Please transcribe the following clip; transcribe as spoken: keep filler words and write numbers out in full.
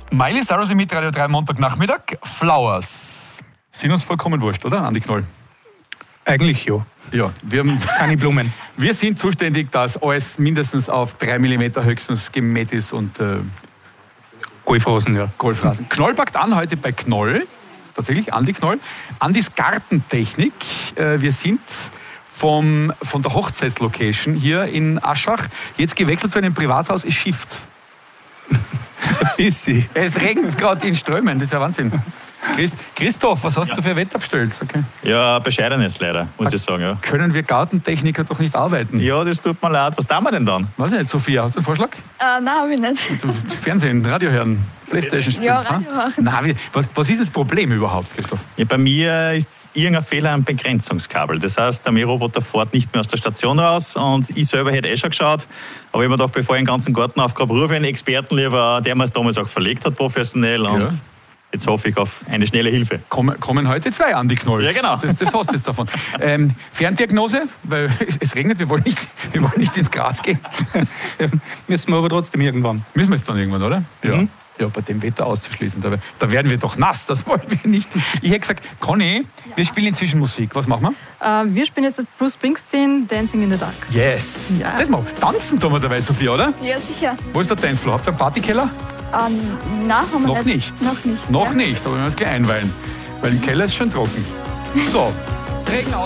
Miley Cyrus mit Radio drei Montagnachmittag. Flowers. Sind uns vollkommen wurscht, oder, Andi Knoll? Eigentlich ja. Ja, wir haben keine Blumen. Wir sind zuständig, dass alles mindestens auf drei Millimeter höchstens gemäht ist und äh, Golfrasen, ja. Golfrasen. Knoll packt an heute bei Knoll. Tatsächlich, Andi Knoll. Andis Gartentechnik. Äh, wir sind vom, von der Hochzeitslocation hier in Aschach jetzt gewechselt zu einem Privathaus. Es schifft. Ist sie. Es regnet gerade in Strömen. Das ist ja Wahnsinn. Christ, Christoph, was hast ja. du für Wetter bestellt? Okay. Ja, bescheidenes leider, muss da ich sagen. Ja. Können wir Gartentechniker doch nicht arbeiten? Ja, das tut mir leid. Was tun wir denn dann? Weiß nicht, Sophia, hast du einen Vorschlag? Äh, nein, habe ich nicht. Fernsehen, Radio hören, Playstation spielen. Ja, Radio machen. Nein, was, was ist das Problem überhaupt, Christoph? Ja, bei mir ist irgendein Fehler am Begrenzungskabel. Das heißt, der Mähroboter fährt nicht mehr aus der Station raus und ich selber hätte eh schon geschaut. Aber ich habe mir gedacht, bevor ich den ganzen Garten aufgrabe, rufe ich einen Experten lieber, der mir es damals auch verlegt hat, professionell. Und ja. Jetzt hoffe ich auf eine schnelle Hilfe. Kommen, kommen heute zwei Andi Knoll. Ja, genau. Das, das hast du jetzt davon. Ähm, Ferndiagnose, weil es, es regnet, wir wollen, nicht, wir wollen nicht ins Gras gehen. Müssen wir aber trotzdem irgendwann. Müssen wir jetzt dann irgendwann, oder? Ja. Mhm. Ja, bei dem Wetter auszuschließen. Da, da werden wir doch nass, das wollen wir nicht. Ich hätte gesagt, Conny, ja. wir spielen inzwischen Musik. Was machen wir? Uh, wir spielen jetzt Bruce Springsteen, Dancing in the Dark. Yes. Ja. Das machen wir. Tanzen tun wir dabei, Sophia, oder? Ja, sicher. Wo ist der Dancefloor? Habt ihr einen Partykeller? Ähm, nein, haben wir Noch nicht. nicht. Noch nicht. Noch ja. nicht, aber wir müssen es gleich einweihen. Weil im Keller ist schon trocken. So, Regen aus.